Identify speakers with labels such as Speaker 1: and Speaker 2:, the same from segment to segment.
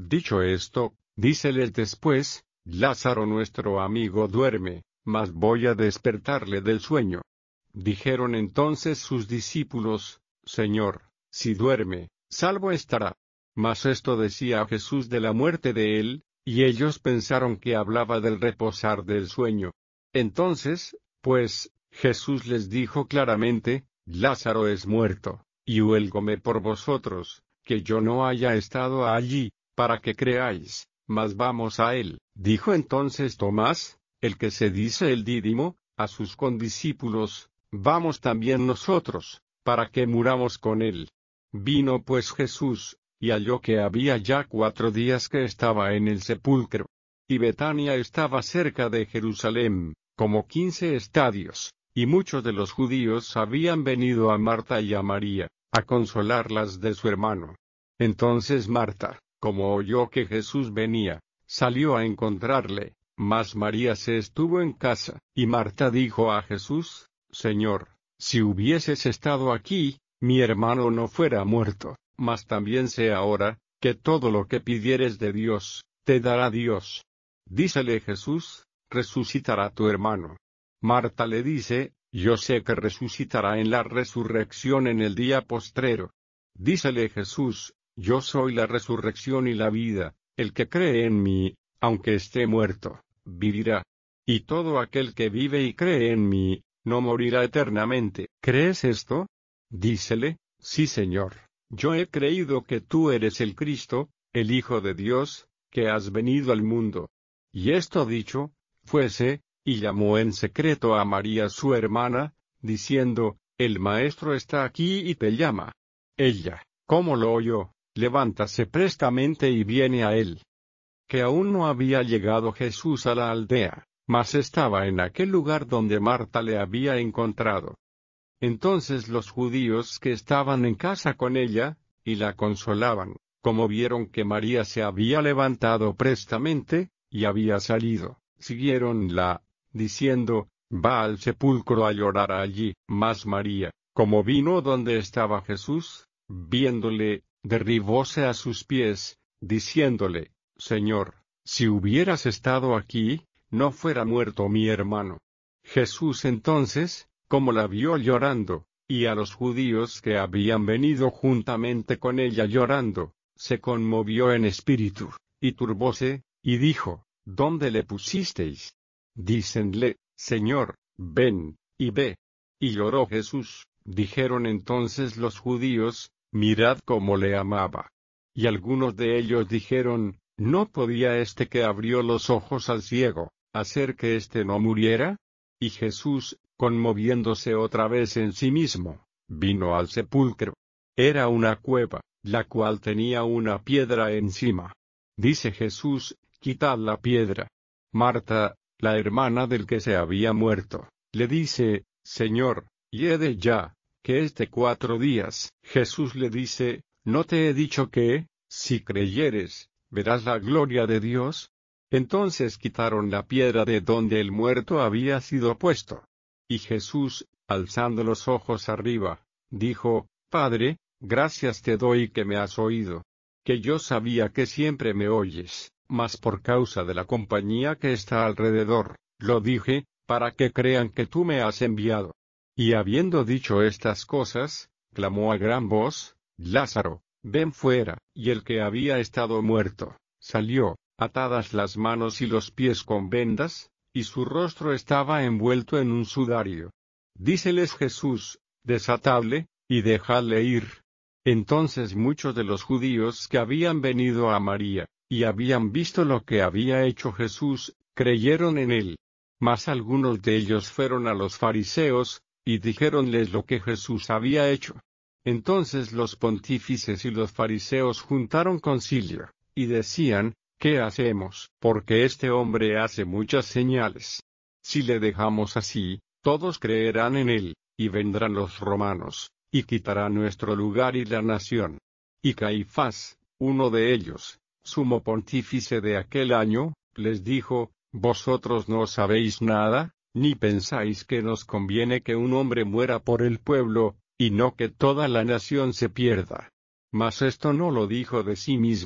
Speaker 1: Dicho esto, díceles después: Lázaro nuestro amigo duerme, mas voy a despertarle del sueño. Dijeron entonces sus discípulos: Señor, si duerme, salvo estará. Mas esto decía Jesús de la muerte de él, y ellos pensaron que hablaba del reposar del sueño. Entonces, pues, Jesús les dijo claramente: Lázaro es muerto, y huélgome por vosotros, que yo no haya estado allí, para que creáis, mas vamos a él. Dijo entonces Tomás, el que se dice el Dídimo, a sus condiscípulos: Vamos también nosotros, para que muramos con él. Vino pues Jesús, y halló que había ya 4 días que estaba en el sepulcro. Y Betania estaba cerca de Jerusalén, como 15 estadios, y muchos de los judíos habían venido a Marta y a María, a consolarlas de su hermano. Entonces Marta, como oyó que Jesús venía, salió a encontrarle, mas María se estuvo en casa. Y Marta dijo a Jesús: Señor, si hubieses estado aquí, mi hermano no fuera muerto. Mas también sé ahora, que todo lo que pidieres de Dios, te dará Dios. Dícele Jesús: Resucitará tu hermano. Marta le dice: Yo sé que resucitará en la resurrección en el día postrero. Dícele Jesús: Yo soy la resurrección y la vida, el que cree en mí, aunque esté muerto, vivirá. Y todo aquel que vive y cree en mí, no morirá eternamente. ¿Crees esto? Dícele: Sí, Señor. Yo he creído que tú eres el Cristo, el Hijo de Dios, que has venido al mundo. Y esto dicho, fuese, y llamó en secreto a María su hermana, diciendo: El Maestro está aquí y te llama. Ella, como lo oyó, levántase prestamente y viene a él. Que aún no había llegado Jesús a la aldea, mas estaba en aquel lugar donde Marta le había encontrado. Entonces los judíos que estaban en casa con ella, y la consolaban, como vieron que María se había levantado prestamente, y había salido, siguiéronla, diciendo: Va al sepulcro a llorar allí. Mas María, como vino donde estaba Jesús, viéndole, derribóse a sus pies, diciéndole: Señor, si hubieras estado aquí, no fuera muerto mi hermano. Jesús entonces, como la vio llorando, y a los judíos que habían venido juntamente con ella llorando, se conmovió en espíritu, y turbóse, y dijo: ¿Dónde le pusisteis? Dícenle: Señor, ven, y ve. Y lloró Jesús. Dijeron entonces los judíos: Mirad cómo le amaba. Y algunos de ellos dijeron: ¿No podía este que abrió los ojos al ciego, hacer que éste no muriera? Y Jesús, conmoviéndose otra vez en sí mismo, vino al sepulcro. Era una cueva, la cual tenía una piedra encima. Dice Jesús: Quitad la piedra. Marta, la hermana del que se había muerto, le dice: Señor, hiede ya, que es de 4 días. Jesús le dice: ¿No te he dicho que, si creyeres, verás la gloria de Dios? Entonces quitaron la piedra de donde el muerto había sido puesto. Y Jesús, alzando los ojos arriba, dijo: Padre, gracias te doy que me has oído. Que yo sabía que siempre me oyes, mas por causa de la compañía que está alrededor, lo dije, para que crean que tú me has enviado. Y habiendo dicho estas cosas, clamó a gran voz: Lázaro, ven fuera. Y el que había estado muerto, salió, atadas las manos y los pies con vendas, y su rostro estaba envuelto en un sudario. Díceles Jesús: Desatadle, y dejadle ir. Entonces muchos de los judíos que habían venido a María, y habían visto lo que había hecho Jesús, creyeron en él. Mas algunos de ellos fueron a los fariseos, y dijéronles lo que Jesús había hecho. Entonces los pontífices y los fariseos juntaron concilio, y decían: ¿Qué hacemos? Porque este hombre hace muchas señales. Si le dejamos así, todos creerán en él, y vendrán los romanos, y quitarán nuestro lugar y la nación. Y Caifás, uno de ellos, sumo pontífice de aquel año, les dijo: ¿Vosotros no sabéis nada, ni pensáis que nos conviene que un hombre muera por el pueblo, y no que toda la nación se pierda? Mas esto no lo dijo de sí mismo,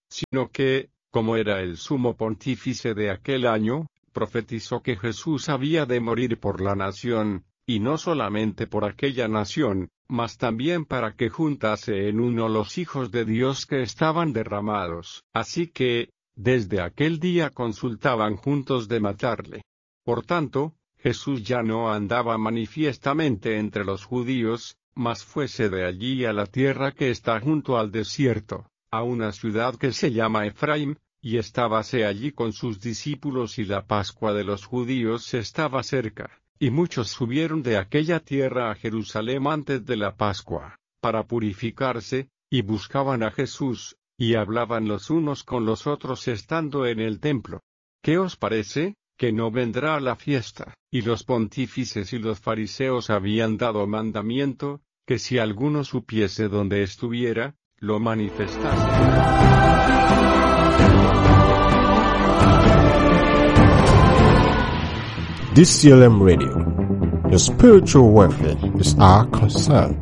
Speaker 1: sino que, como era el sumo pontífice de aquel año, profetizó que Jesús había de morir por la nación, y no solamente por aquella nación, mas también para que juntase en uno los hijos de Dios que estaban derramados. Así que, desde aquel día consultaban juntos de matarle. Por tanto, Jesús ya no andaba manifiestamente entre los judíos, mas fuese de allí a la tierra que está junto al desierto, a una ciudad que se llama Efraín, y estábase allí con sus discípulos y la Pascua de los judíos estaba cerca, y muchos subieron de aquella tierra a Jerusalén antes de la Pascua, para purificarse, y buscaban a Jesús, y hablaban los unos con los otros estando en el templo. ¿Qué os parece? Que no vendrá a la fiesta. Y los pontífices y los fariseos habían dado mandamiento, que si alguno supiese dónde estuviera, lo manifestase.
Speaker 2: DCLM Radio. Your spiritual welfare is our concern.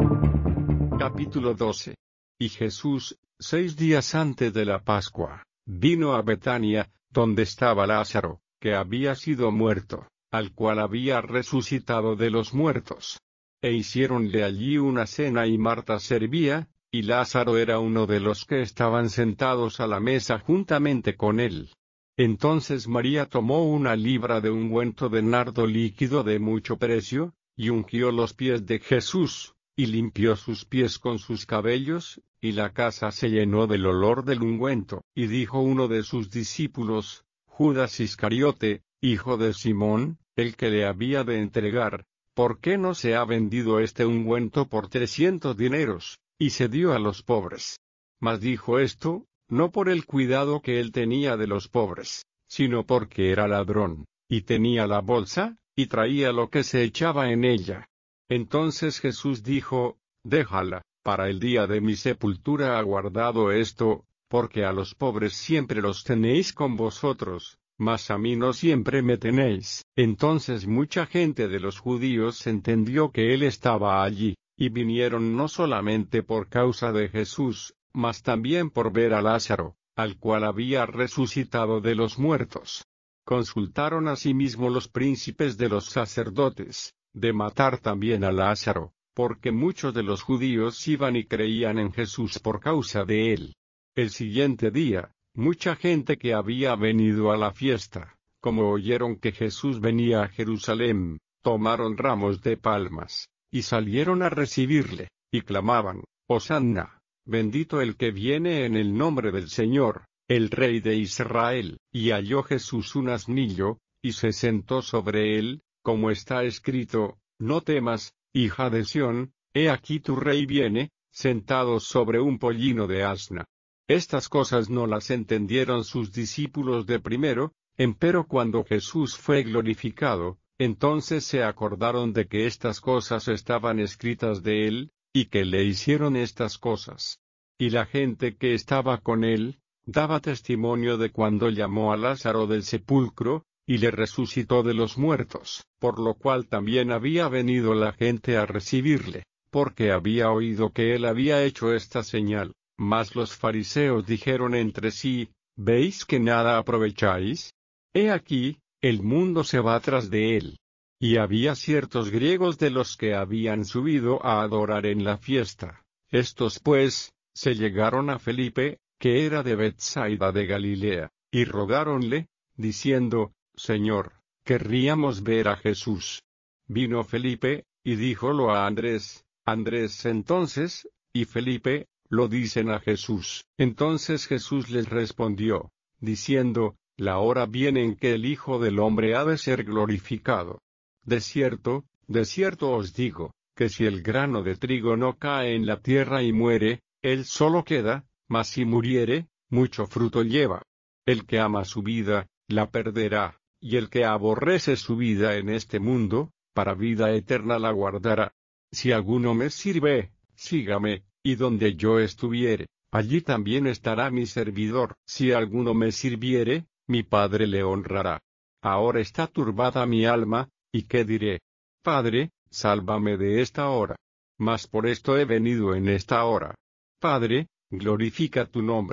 Speaker 1: Capítulo 12. Y Jesús, 6 días antes de la Pascua, vino a Betania, donde estaba Lázaro, que había sido muerto, al cual había resucitado de los muertos. E hiciéronle allí una cena y Marta servía, y Lázaro era uno de los que estaban sentados a la mesa juntamente con él. Entonces María tomó una libra de ungüento de nardo líquido de mucho precio, y ungió los pies de Jesús, y limpió sus pies con sus cabellos, y la casa se llenó del olor del ungüento. Y dijo uno de sus discípulos, Judas Iscariote, hijo de Simón, el que le había de entregar, ¿por qué no se ha vendido este ungüento por 300 dineros, y se dio a los pobres? Mas dijo esto, no por el cuidado que él tenía de los pobres, sino porque era ladrón, y tenía la bolsa, y traía lo que se echaba en ella. Entonces Jesús dijo, déjala, para el día de mi sepultura ha guardado esto, porque a los pobres siempre los tenéis con vosotros, mas a mí no siempre me tenéis. Entonces mucha gente de los judíos entendió que él estaba allí, y vinieron no solamente por causa de Jesús, mas también por ver a Lázaro, al cual había resucitado de los muertos. Consultaron asimismo los príncipes de los sacerdotes, de matar también a Lázaro, porque muchos de los judíos iban y creían en Jesús por causa de él. El siguiente día, mucha gente que había venido a la fiesta, como oyeron que Jesús venía a Jerusalén, tomaron ramos de palmas, y salieron a recibirle, y clamaban, Hosanna, bendito el que viene en el nombre del Señor, el Rey de Israel. Y halló Jesús un asnillo, y se sentó sobre él, como está escrito, no temas, hija de Sión, he aquí tu rey viene, sentado sobre un pollino de asna. Estas cosas no las entendieron sus discípulos de primero, empero cuando Jesús fue glorificado, entonces se acordaron de que estas cosas estaban escritas de él, y que le hicieron estas cosas. Y la gente que estaba con él, daba testimonio de cuando llamó a Lázaro del sepulcro, y le resucitó de los muertos, por lo cual también había venido la gente a recibirle, porque había oído que él había hecho esta señal. Mas los fariseos dijeron entre sí, ¿veis que nada aprovecháis? He aquí, el mundo se va tras de él. Y había ciertos griegos de los que habían subido a adorar en la fiesta. Estos pues, se llegaron a Felipe, que era de Betsaida de Galilea, y rogáronle, diciendo, Señor, querríamos ver a Jesús. Vino Felipe, y díjolo a Andrés. Andrés entonces, y Felipe, lo dicen a Jesús. Entonces Jesús les respondió, diciendo, la hora viene en que el Hijo del Hombre ha de ser glorificado. De cierto os digo, que si el grano de trigo no cae en la tierra y muere, él solo queda, mas si muriere, mucho fruto lleva. El que ama su vida, la perderá, y el que aborrece su vida en este mundo, para vida eterna la guardará. Si alguno me sirve, sígame, y donde yo estuviere, allí también estará mi servidor. Si alguno me sirviere, mi Padre le honrará. Ahora está turbada mi alma, ¿y qué diré? Padre, sálvame de esta hora. Mas por esto he venido en esta hora. Padre, glorifica tu nombre.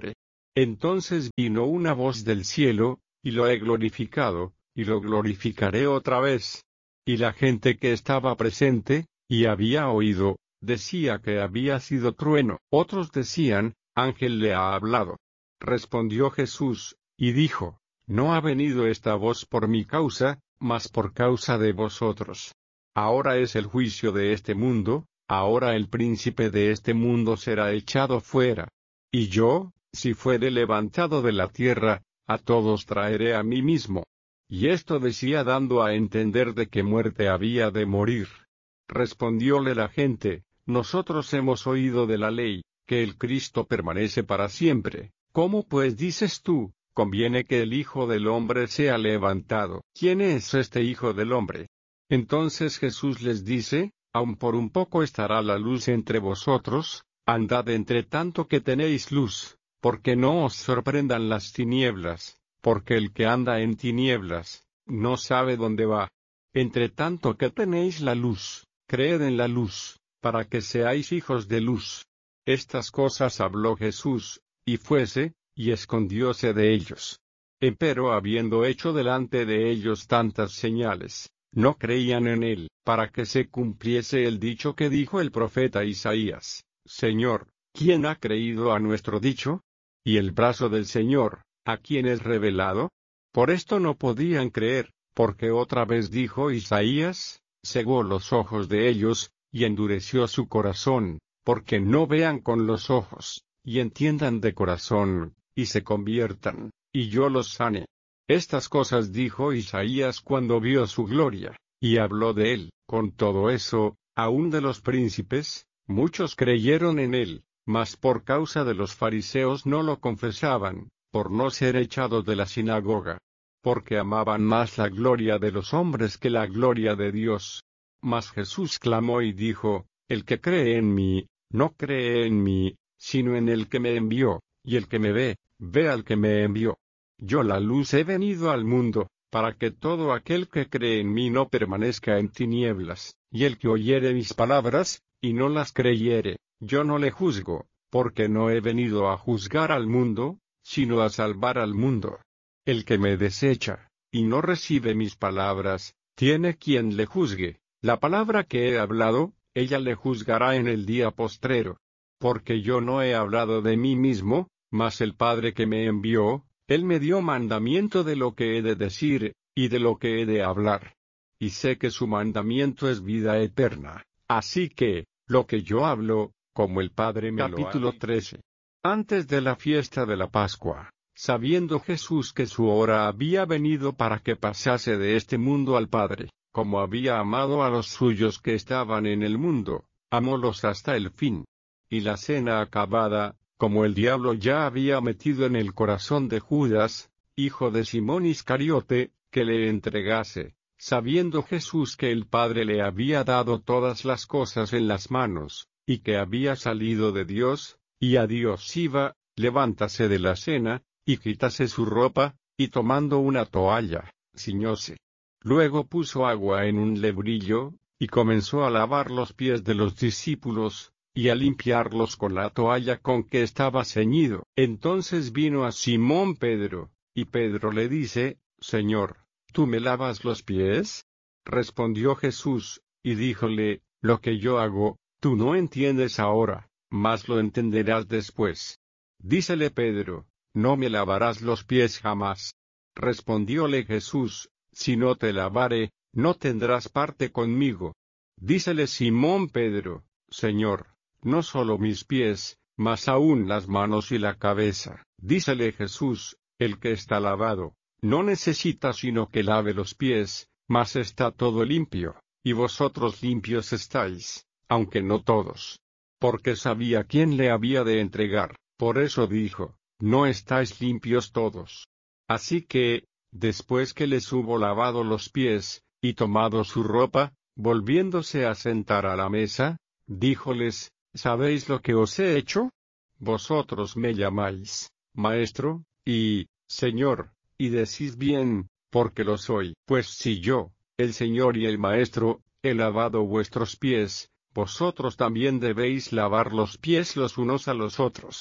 Speaker 1: Entonces vino una voz del cielo, y lo he glorificado, y lo glorificaré otra vez. Y la gente que estaba presente, y había oído, decía que había sido trueno. Otros decían, ángel le ha hablado. Respondió Jesús, y dijo, no ha venido esta voz por mi causa, mas por causa de vosotros. Ahora es el juicio de este mundo, ahora el príncipe de este mundo será echado fuera. Y yo, si fuere levantado de la tierra, a todos traeré a mí mismo. Y esto decía dando a entender de qué muerte había de morir. Respondióle la gente, nosotros hemos oído de la ley, que el Cristo permanece para siempre. ¿Cómo pues dices tú, conviene que el Hijo del Hombre sea levantado? ¿Quién es este Hijo del Hombre? Entonces Jesús les dice, aun por un poco estará la luz entre vosotros, andad entre tanto que tenéis luz, porque no os sorprendan las tinieblas, porque el que anda en tinieblas, no sabe dónde va. Entre tanto que tenéis la luz, creed en la luz, para que seáis hijos de luz. Estas cosas habló Jesús, y fuese, y escondióse de ellos. Empero habiendo hecho delante de ellos tantas señales, no creían en él, para que se cumpliese el dicho que dijo el profeta Isaías, Señor, ¿quién ha creído a nuestro dicho? Y el brazo del Señor, ¿a quién es revelado? Por esto no podían creer, porque otra vez dijo Isaías, cegó los ojos de ellos, y endureció su corazón, porque no vean con los ojos, y entiendan de corazón, y se conviertan, y yo los sane. Estas cosas dijo Isaías cuando vio su gloria, y habló de él. Con todo eso, aun de los príncipes, muchos creyeron en él, mas por causa de los fariseos no lo confesaban, por no ser echados de la sinagoga. Porque amaban más la gloria de los hombres que la gloria de Dios. Mas Jesús clamó y dijo, el que cree en mí, no cree en mí, sino en el que me envió, y el que me ve, ve al que me envió. Yo la luz he venido al mundo, para que todo aquel que cree en mí no permanezca en tinieblas, y el que oyere mis palabras, y no las creyere, yo no le juzgo, porque no he venido a juzgar al mundo, sino a salvar al mundo. El que me desecha, y no recibe mis palabras, tiene quien le juzgue. La palabra que he hablado, ella le juzgará en el día postrero. Porque yo no he hablado de mí mismo, mas el Padre que me envió, él me dio mandamiento de lo que he de decir, y de lo que he de hablar. Y sé que su mandamiento es vida eterna. Así que, lo que yo hablo, como el Padre me lo ha dicho. Capítulo 13. Antes de la fiesta de la Pascua, sabiendo Jesús que su hora había venido para que pasase de este mundo al Padre, como había amado a los suyos que estaban en el mundo, amólos hasta el fin. Y la cena acabada, como el diablo ya había metido en el corazón de Judas, hijo de Simón Iscariote, que le entregase, sabiendo Jesús que el Padre le había dado todas las cosas en las manos, y que había salido de Dios, y a Dios iba, levántase de la cena, y quítase su ropa, y tomando una toalla, ciñóse. Luego puso agua en un lebrillo, y comenzó a lavar los pies de los discípulos, y a limpiarlos con la toalla con que estaba ceñido. Entonces vino a Simón Pedro, y Pedro le dice, Señor, ¿tú me lavas los pies? Respondió Jesús, y díjole, lo que yo hago, tú no entiendes ahora, mas lo entenderás después. Dícele Pedro, no me lavarás los pies jamás. Respondióle Jesús, si no te lavare, no tendrás parte conmigo. Dícele Simón Pedro, Señor, no solo mis pies, mas aún las manos y la cabeza. Dícele Jesús, el que está lavado, no necesita sino que lave los pies, mas está todo limpio, y vosotros limpios estáis, aunque no todos. Porque sabía quién le había de entregar, por eso dijo, no estáis limpios todos. Así que, después que les hubo lavado los pies, y tomado su ropa, volviéndose a sentar a la mesa, díjoles, ¿sabéis lo que os he hecho? Vosotros me llamáis, Maestro, y, Señor, y decís bien, porque lo soy. Pues si yo, el Señor y el Maestro, he lavado vuestros pies, vosotros también debéis lavar los pies los unos a los otros.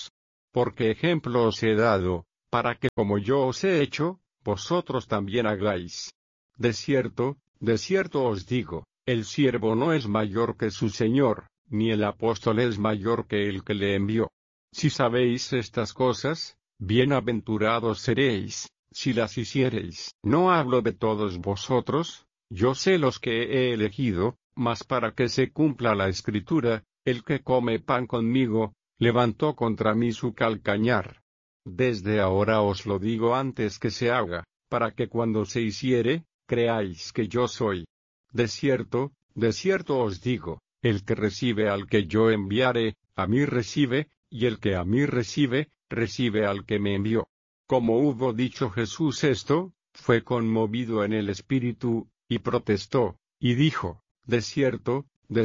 Speaker 1: Porque ejemplo os he dado, para que como yo os he hecho, vosotros también hagáis. De cierto os digo, el siervo no es mayor que su señor, ni el apóstol es mayor que el que le envió. Si sabéis estas cosas, bienaventurados seréis, si las hiciereis. No hablo de todos vosotros, yo sé los que he elegido, mas para que se cumpla la Escritura, el que come pan conmigo, levantó contra mí su calcañar. Desde ahora os lo digo antes que se haga, para que cuando se hiciere, creáis que yo soy. De cierto os digo, el que recibe al que yo enviare, a mí recibe, y el que a mí recibe, recibe al que me envió. Como hubo dicho Jesús esto, fue conmovido en el espíritu, y protestó, y dijo, de cierto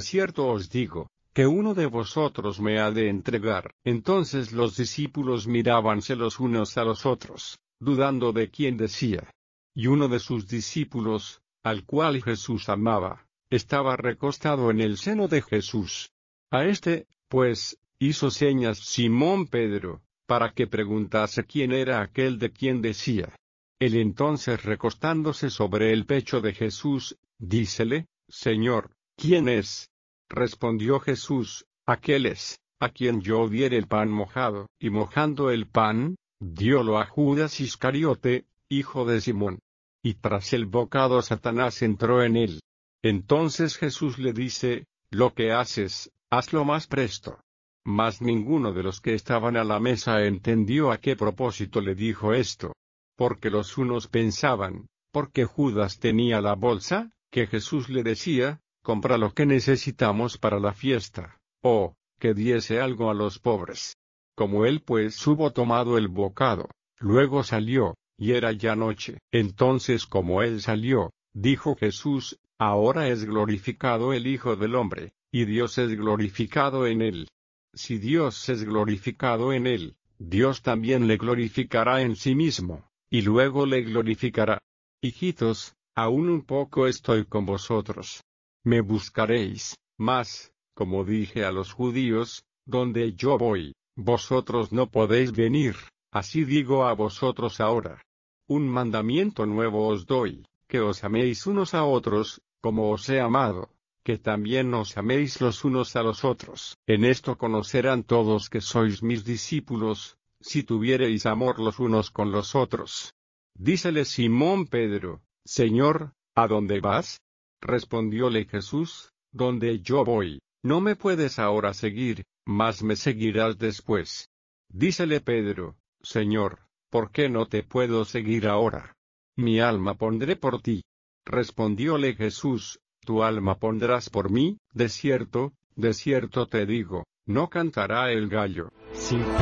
Speaker 1: os digo, que uno de vosotros me ha de entregar. Entonces los discípulos mirábanse los unos a los otros, dudando de quién decía. Y uno de sus discípulos, al cual Jesús amaba, estaba recostado en el seno de Jesús. A este, pues, hizo señas Simón Pedro, para que preguntase quién era aquel de quien decía. Él entonces recostándose sobre el pecho de Jesús, dícele, Señor, ¿quién es? Respondió Jesús, aquel es, a quien yo diere el pan mojado, y mojando el pan, diólo a Judas Iscariote, hijo de Simón. Y tras el bocado Satanás entró en él. Entonces Jesús le dice, lo que haces, hazlo más presto. Mas ninguno de los que estaban a la mesa entendió a qué propósito le dijo esto. Porque los unos pensaban, porque Judas tenía la bolsa, que Jesús le decía, compra lo que necesitamos para la fiesta, o, que diese algo a los pobres. Como él pues hubo tomado el bocado, luego salió, y era ya noche. Entonces como él salió, dijo Jesús, ahora es glorificado el Hijo del Hombre, y Dios es glorificado en él. Si Dios es glorificado en él, Dios también le glorificará en sí mismo, y luego le glorificará. Hijitos, aún un poco estoy con vosotros. Me buscaréis, mas, como dije a los judíos, donde yo voy, vosotros no podéis venir, así digo a vosotros ahora. Un mandamiento nuevo os doy, que os améis unos a otros, como os he amado, que también os améis los unos a los otros. En esto conocerán todos que sois mis discípulos, si tuviereis amor los unos con los otros. Dícele Simón Pedro, Señor, ¿a dónde vas? Respondióle Jesús, donde yo voy, no me puedes ahora seguir, mas me seguirás después. Dícele Pedro, Señor, ¿por qué no te puedo seguir ahora? Mi alma pondré por ti. Respondióle Jesús, tu alma pondrás por mí. De cierto te digo, no cantará el gallo, sin que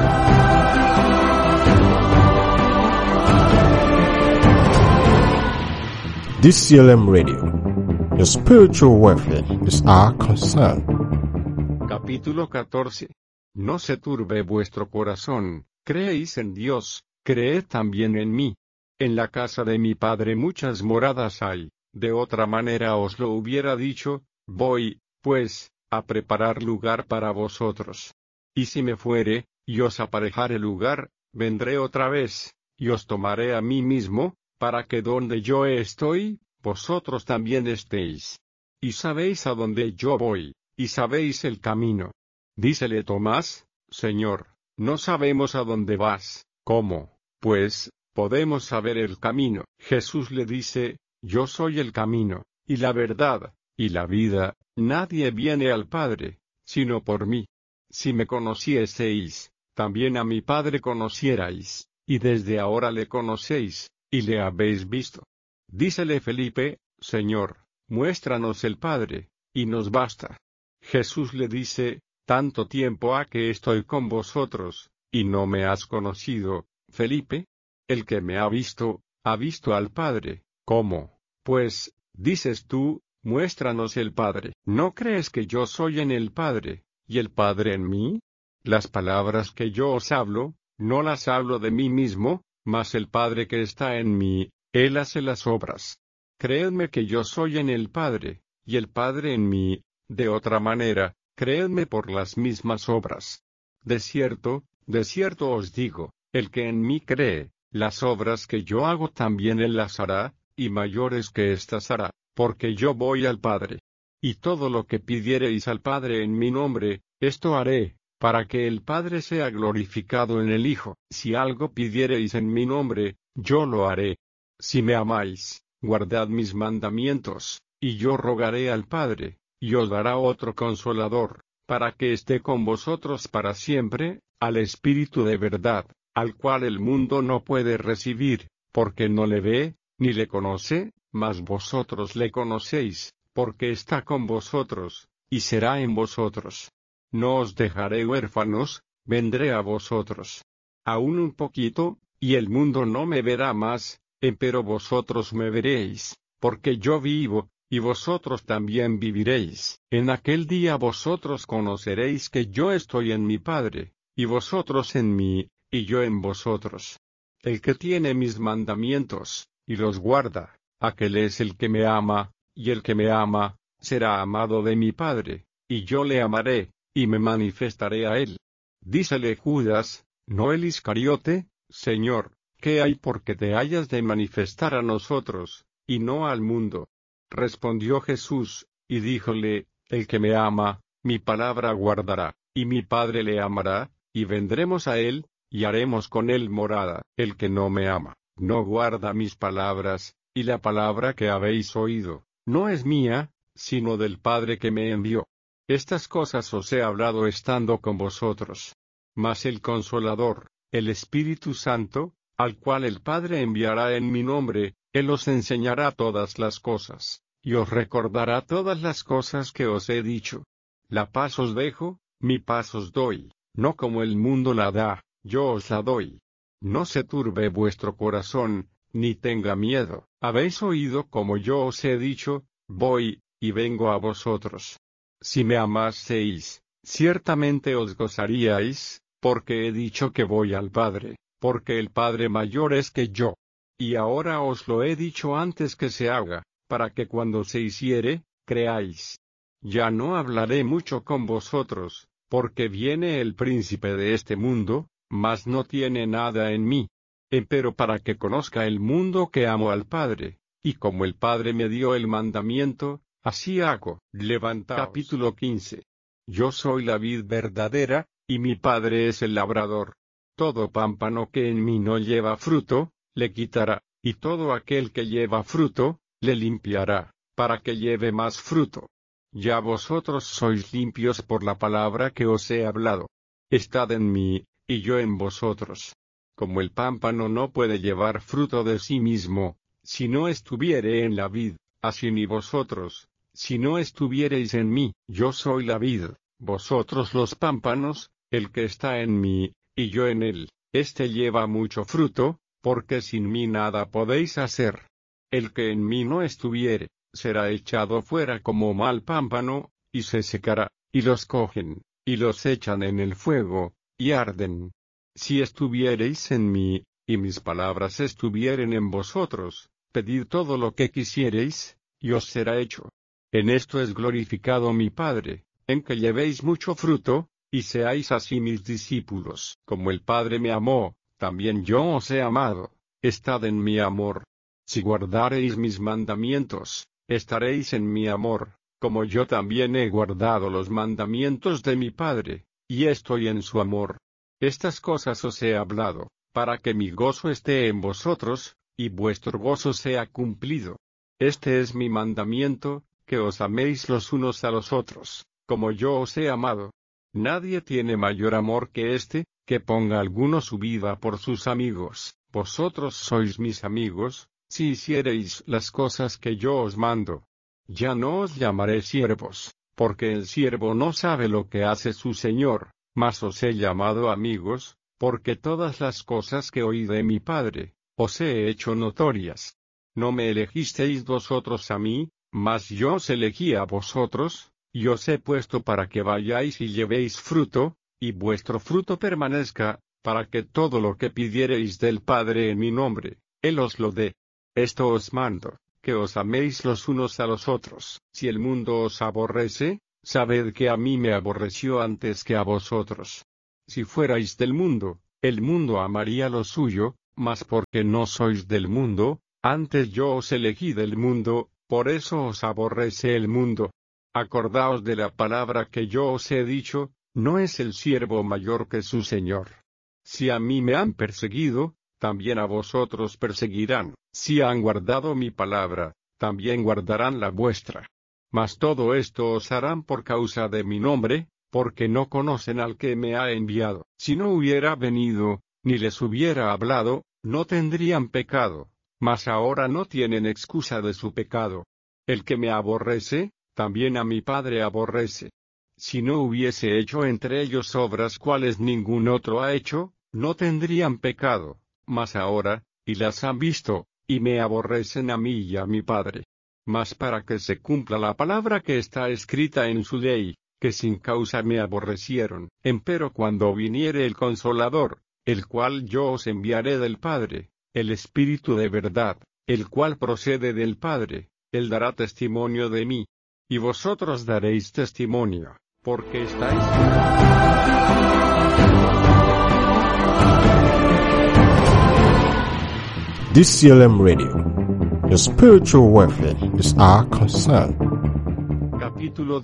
Speaker 2: DCLM Radio. Your spiritual welfare is our concern.
Speaker 1: Capítulo 14. No se turbe vuestro corazón, creéis en Dios, creed también en mí. En la casa de mi Padre muchas moradas hay, de otra manera os lo hubiera dicho, voy, pues, a preparar lugar para vosotros. Y si me fuere, y os aparejare lugar, vendré otra vez, y os tomaré a mí mismo, para que donde yo estoy, vosotros también estéis. Y sabéis a dónde yo voy, y sabéis el camino. Dícele Tomás, Señor, no sabemos a dónde vas, ¿cómo, pues, podemos saber el camino? Jesús le dice, yo soy el camino, y la verdad, y la vida, nadie viene al Padre, sino por mí. Si me conocieseis, también a mi Padre conocierais, y desde ahora le conocéis, y le habéis visto. Dícele Felipe, Señor, muéstranos el Padre, y nos basta. Jesús le dice, tanto tiempo ha que estoy con vosotros, y no me has conocido, Felipe. El que me ha visto al Padre. ¿Cómo, pues, dices tú, muéstranos el Padre? ¿No crees que yo soy en el Padre, y el Padre en mí? Las palabras que yo os hablo, no las hablo de mí mismo, mas el Padre que está en mí, Él hace las obras. Creedme que yo soy en el Padre, y el Padre en mí, de otra manera, creedme por las mismas obras. De cierto De cierto os digo, el que en mí cree, las obras que yo hago también él las hará, y mayores que éstas hará, porque yo voy al Padre. Y todo lo que pidiereis al Padre en mi nombre, esto haré, para que el Padre sea glorificado en el Hijo. Si algo pidiereis en mi nombre, yo lo haré. Si me amáis, guardad mis mandamientos, y yo rogaré al Padre, y os dará otro Consolador, para que esté con vosotros para siempre, al Espíritu de verdad, al cual el mundo no puede recibir, porque no le ve, ni le conoce, mas vosotros le conocéis, porque está con vosotros, y será en vosotros. No os dejaré huérfanos, vendré a vosotros. Aún un poquito, y el mundo no me verá más, empero vosotros me veréis, porque yo vivo, y vosotros también viviréis. En aquel día vosotros conoceréis que yo estoy en mi Padre, y vosotros en mí, y yo en vosotros. El que tiene mis mandamientos, y los guarda, aquel es el que me ama, y el que me ama, será amado de mi Padre, y yo le amaré, y me manifestaré a él. Dícele Judas, no el Iscariote, Señor, ¿qué hay porque te hayas de manifestar a nosotros, y no al mundo? Respondió Jesús, y díjole, el que me ama, mi palabra guardará, y mi Padre le amará, y vendremos a él, y haremos con él morada. El que no me ama, no guarda mis palabras, y la palabra que habéis oído, no es mía, sino del Padre que me envió. Estas cosas os he hablado estando con vosotros. Mas el Consolador, el Espíritu Santo, al cual el Padre enviará en mi nombre, Él os enseñará todas las cosas, y os recordará todas las cosas que os he dicho. La paz os dejo, mi paz os doy, no como el mundo la da, yo os la doy. No se turbe vuestro corazón, ni tenga miedo. Habéis oído como yo os he dicho, voy, y vengo a vosotros. Si me amaseis, ciertamente os gozaríais, porque he dicho que voy al Padre, porque el Padre mayor es que yo. Y ahora os lo he dicho antes que se haga, para que cuando se hiciere, creáis. Ya no hablaré mucho con vosotros, porque viene el príncipe de este mundo, mas no tiene nada en mí. Empero para que conozca el mundo que amo al Padre, y como el Padre me dio el mandamiento, así hago. Levantaos. Capítulo 15. Yo soy la vid verdadera, y mi Padre es el labrador. Todo pámpano que en mí no lleva fruto, le quitará, y todo aquel que lleva fruto, le limpiará, para que lleve más fruto. Ya vosotros sois limpios por la palabra que os he hablado. Estad en mí, y yo en vosotros. Como el pámpano no puede llevar fruto de sí mismo, si no estuviere en la vid, así ni vosotros, si no estuviereis en mí. Yo soy la vid, vosotros los pámpanos, el que está en mí, y yo en él, éste lleva mucho fruto, porque sin mí nada podéis hacer. El que en mí no estuviere, será echado fuera como mal pámpano, y se secará, y los cogen, y los echan en el fuego, y arden. Si estuviereis en mí, y mis palabras estuvieren en vosotros, pedid todo lo que quisiereis, y os será hecho. En esto es glorificado mi Padre, en que llevéis mucho fruto, y seáis así mis discípulos. Como el Padre me amó, también yo os he amado, estad en mi amor. Si guardareis mis mandamientos, estaréis en mi amor, como yo también he guardado los mandamientos de mi Padre, y estoy en su amor. Estas cosas os he hablado, para que mi gozo esté en vosotros, y vuestro gozo sea cumplido. Este es mi mandamiento, que os améis los unos a los otros, como yo os he amado. Nadie tiene mayor amor que este, que ponga alguno su vida por sus amigos. Vosotros sois mis amigos, si hiciereis las cosas que yo os mando. Ya no os llamaré siervos, porque el siervo no sabe lo que hace su señor, mas os he llamado amigos, porque todas las cosas que oí de mi Padre, os he hecho notorias. No me elegisteis vosotros a mí, mas yo os elegí a vosotros, y os he puesto para que vayáis y llevéis fruto, y vuestro fruto permanezca, para que todo lo que pidiereis del Padre en mi nombre, Él os lo dé. Esto os mando, que os améis los unos a los otros. Si el mundo os aborrece, sabed que a mí me aborreció antes que a vosotros. Si fuerais del mundo, el mundo amaría lo suyo, mas porque no sois del mundo, antes yo os elegí del mundo, por eso os aborrece el mundo. Acordaos de la palabra que yo os he dicho, no es el siervo mayor que su señor. Si a mí me han perseguido, también a vosotros perseguirán. Si han guardado mi palabra, también guardarán la vuestra. Mas todo esto os harán por causa de mi nombre, porque no conocen al que me ha enviado. Si no hubiera venido, ni les hubiera hablado, no tendrían pecado, mas ahora no tienen excusa de su pecado. El que me aborrece, también a mi Padre aborrece. Si no hubiese hecho entre ellos obras cuales ningún otro ha hecho, no tendrían pecado, mas ahora, y las han visto, y me aborrecen a mí y a mi Padre. Mas para que se cumpla la palabra que está escrita en su ley, que sin causa me aborrecieron. Empero cuando viniere el Consolador, el cual yo os enviaré del Padre, el Espíritu de verdad, el cual procede del Padre, él dará testimonio de mí. Y vosotros daréis testimonio, porque estáis...
Speaker 2: DCLM Radio. Your spiritual welfare is our concern.
Speaker 1: Capítulo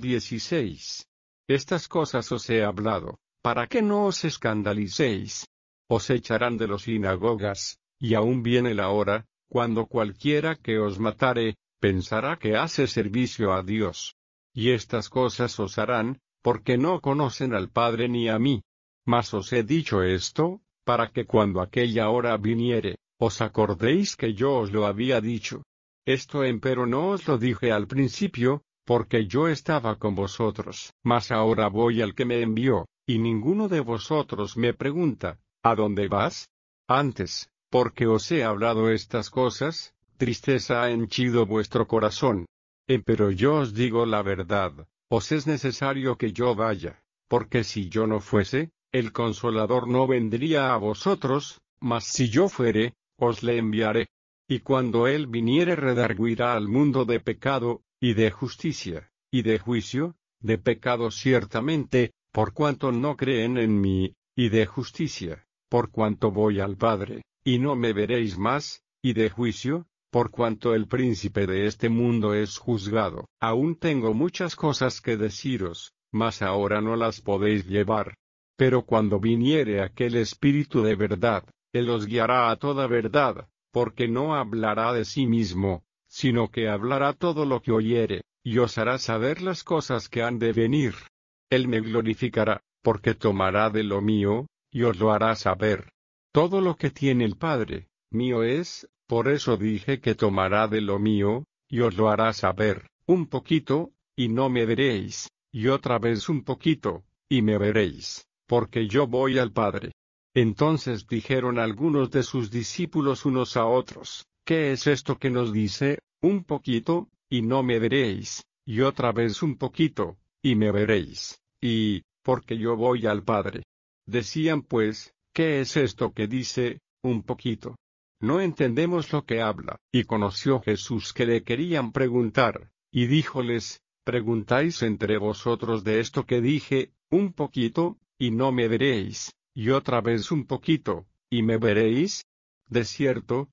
Speaker 1: 16. Estas cosas os he hablado, para que no os escandalicéis. Os echarán de las sinagogas, y aún viene la hora, cuando cualquiera que os matare, pensará que hace servicio a Dios. Y estas cosas os harán, porque no conocen al Padre ni a mí. Mas os he dicho esto, para que cuando aquella hora viniere, os acordéis que yo os lo había dicho. Esto empero no os lo dije al principio, porque yo estaba con vosotros. Mas ahora voy al que me envió, y ninguno de vosotros me pregunta, ¿a dónde vas? Antes, porque os he hablado estas cosas, tristeza ha henchido vuestro corazón. Empero yo os digo la verdad, os es necesario que yo vaya, porque si yo no fuese, el Consolador no vendría a vosotros, mas si yo fuere, os le enviaré. Y cuando él viniere redarguirá al mundo de pecado, y de justicia, y de juicio, de pecado ciertamente, por cuanto no creen en mí, y de justicia, por cuanto voy al Padre, y no me veréis más, y de juicio, por cuanto el príncipe de este mundo es juzgado. Aún tengo muchas cosas que deciros, mas ahora no las podéis llevar. Pero cuando viniere aquel Espíritu de verdad, él os guiará a toda verdad, porque no hablará de sí mismo, sino que hablará todo lo que oyere, y os hará saber las cosas que han de venir. Él me glorificará, porque tomará de lo mío, y os lo hará saber. Todo lo que tiene el Padre, mío es, por eso dije que tomará de lo mío, y os lo hará saber. Un poquito, y no me veréis, y otra vez un poquito, y me veréis, porque yo voy al Padre. Entonces dijeron algunos de sus discípulos unos a otros, ¿qué es esto que nos dice, un poquito, y no me veréis, y otra vez un poquito, y me veréis, y, porque yo voy al Padre? Decían pues, ¿qué es esto que dice, un poquito? No entendemos lo que habla. Y conoció Jesús que le querían preguntar, y díjoles, ¿preguntáis entre vosotros de esto que dije, un poquito, y no me veréis, y otra vez un poquito, y me veréis? De cierto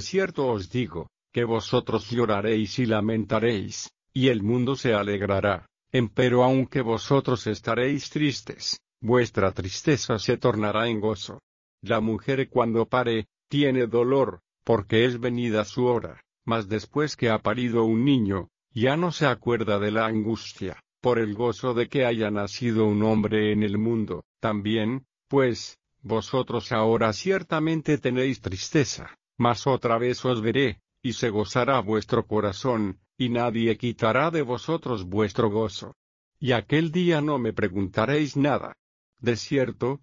Speaker 1: os digo, que vosotros lloraréis y lamentaréis, y el mundo se alegrará. Empero aunque vosotros estaréis tristes, vuestra tristeza se tornará en gozo. La mujer cuando pare, tiene dolor, porque es venida su hora, mas después que ha parido un niño, ya no se acuerda de la angustia, por el gozo de que haya nacido un hombre en el mundo. También, pues, vosotros ahora ciertamente tenéis tristeza, mas otra vez os veré, y se gozará vuestro corazón, y nadie quitará de vosotros vuestro gozo. Y aquel día no me preguntaréis nada. De cierto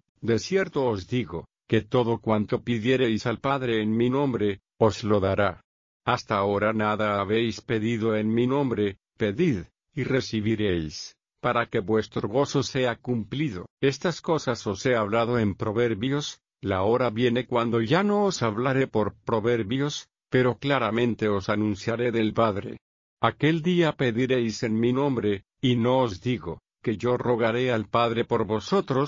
Speaker 1: os digo, que todo cuanto pidiereis al Padre en mi nombre, os lo dará. Hasta ahora nada habéis pedido en mi nombre, pedid, y recibiréis, para que vuestro gozo sea cumplido. Estas cosas os he hablado en proverbios. La hora viene cuando ya no os hablaré por proverbios, pero claramente os anunciaré del Padre. Aquel día pediréis en mi nombre, y no os digo, que yo rogaré al Padre por vosotros,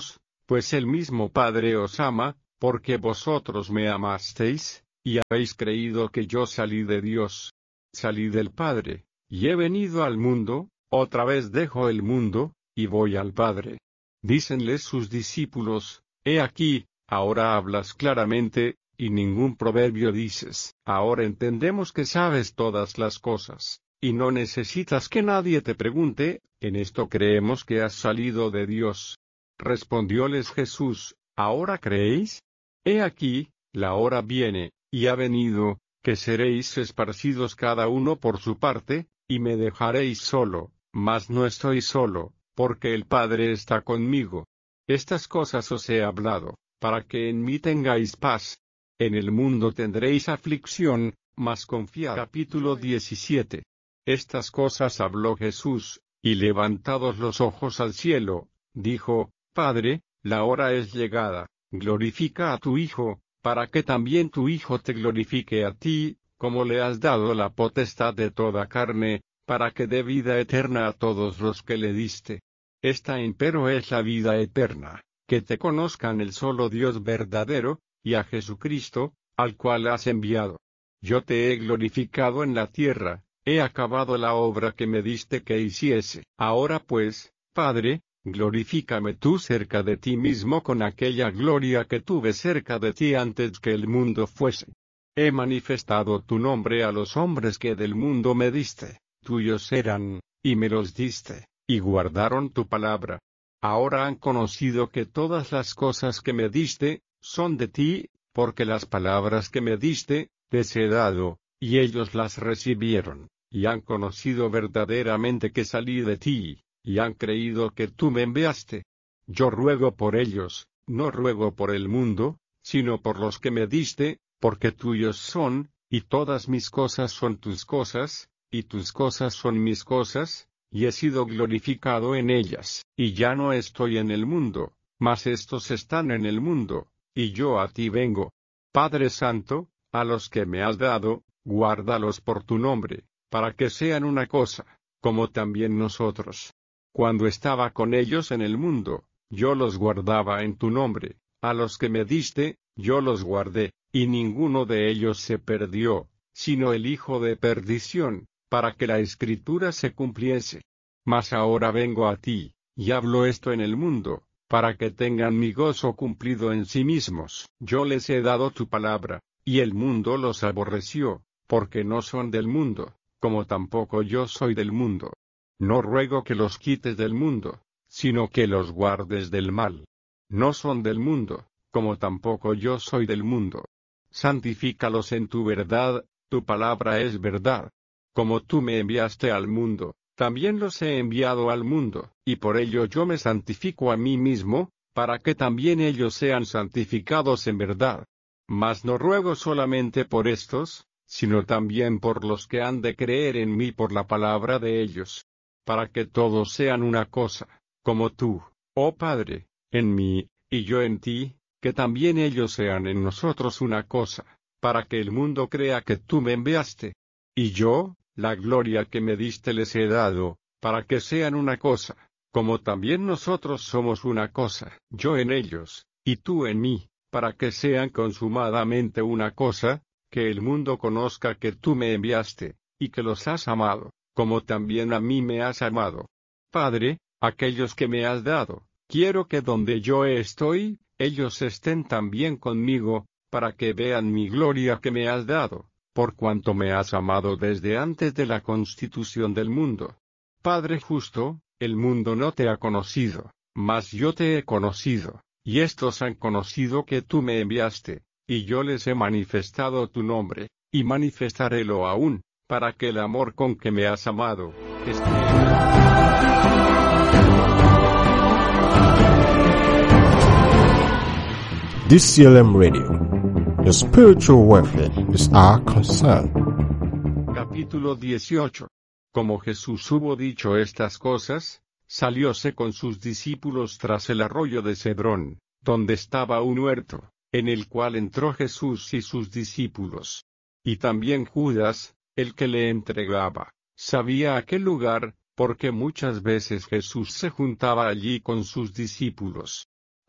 Speaker 1: Pues el mismo Padre os ama, porque vosotros me amasteis, y habéis creído que yo salí de Dios. Salí del Padre, y he venido al mundo, otra vez dejo el mundo, y voy al Padre. Dícenles sus discípulos, he aquí, ahora hablas claramente, y ningún proverbio dices. Ahora entendemos que sabes todas las cosas, y no necesitas que nadie te pregunte, en esto creemos que has salido de Dios. Respondióles Jesús, ¿ahora creéis? He aquí, la hora viene, y ha venido, que seréis esparcidos cada uno por su parte, y me dejaréis solo, mas no estoy solo, porque el Padre está conmigo. Estas cosas os he hablado, para que en mí tengáis paz. En el mundo tendréis aflicción, mas confiad. Capítulo 17. Estas cosas habló Jesús, y levantados los ojos al cielo, dijo, Padre, la hora es llegada, glorifica a tu Hijo, para que también tu Hijo te glorifique a ti, como le has dado la potestad de toda carne, para que dé vida eterna a todos los que le diste. Esta empero es la vida eterna, que te conozcan el solo Dios verdadero, y a Jesucristo, al cual has enviado. Yo te he glorificado en la tierra, he acabado la obra que me diste que hiciese. Ahora pues, Padre, glorifícame tú cerca de ti mismo con aquella gloria que tuve cerca de ti antes que el mundo fuese. He manifestado tu nombre a los hombres que del mundo me diste, tuyos eran, y me los diste, y guardaron tu palabra. Ahora han conocido que todas las cosas que me diste, son de ti, porque las palabras que me diste, les he dado, y ellos las recibieron, y han conocido verdaderamente que salí de ti, y han creído que tú me enviaste. Yo ruego por ellos, no ruego por el mundo, sino por los que me diste, porque tuyos son, y todas mis cosas son tus cosas, y tus cosas son mis cosas, y he sido glorificado en ellas. Y ya no estoy en el mundo, mas estos están en el mundo, y yo a ti vengo. Padre Santo, a los que me has dado, guárdalos por tu nombre, para que sean una cosa, como también nosotros. Cuando estaba con ellos en el mundo, yo los guardaba en tu nombre, a los que me diste, yo los guardé, y ninguno de ellos se perdió, sino el hijo de perdición, para que la Escritura se cumpliese. Mas ahora vengo a ti, y hablo esto en el mundo, para que tengan mi gozo cumplido en sí mismos. Yo les he dado tu palabra, y el mundo los aborreció, porque no son del mundo, como tampoco yo soy del mundo. No ruego que los quites del mundo, sino que los guardes del mal. No son del mundo, como tampoco yo soy del mundo. Santifícalos en tu verdad, tu palabra es verdad. Como tú me enviaste al mundo, también los he enviado al mundo, y por ello yo me santifico a mí mismo, para que también ellos sean santificados en verdad. Mas no ruego solamente por estos, sino también por los que han de creer en mí por la palabra de ellos, para que todos sean una cosa, como tú, oh Padre, en mí, y yo en ti, que también ellos sean en nosotros una cosa, para que el mundo crea que tú me enviaste. Y yo, la gloria que me diste les he dado, para que sean una cosa, como también nosotros somos una cosa, yo en ellos, y tú en mí, para que sean consumadamente una cosa, que el mundo conozca que tú me enviaste, y que los has amado, como también a mí me has amado. Padre, aquellos que me has dado, quiero que donde yo estoy, ellos estén también conmigo, para que vean mi gloria que me has dado, por cuanto me has amado desde antes de la constitución del mundo. Padre justo, el mundo no te ha conocido, mas yo te he conocido, y estos han conocido que tú me enviaste, y yo les he manifestado tu nombre, y manifestarélo aún, para que el amor con que me has amado, esté en
Speaker 2: DCLM Radio. Your spiritual welfare is our concern.
Speaker 1: Capítulo 18. Como Jesús hubo dicho estas cosas, salióse con sus discípulos tras el arroyo de Cedrón, donde estaba un huerto, en el cual entró Jesús y sus discípulos. Y también Judas, el que le entregaba, sabía aquel lugar, porque muchas veces Jesús se juntaba allí con sus discípulos.